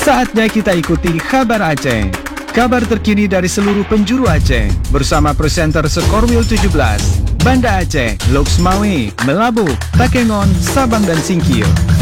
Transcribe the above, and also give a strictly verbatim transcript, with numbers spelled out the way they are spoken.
Saatnya kita ikuti kabar Aceh. Kabar terkini dari seluruh penjuru Aceh bersama presenter Sekorwil tujuh belas, Banda Aceh, Loksmawe, Melabu, Takengon, Sabang dan Singkil.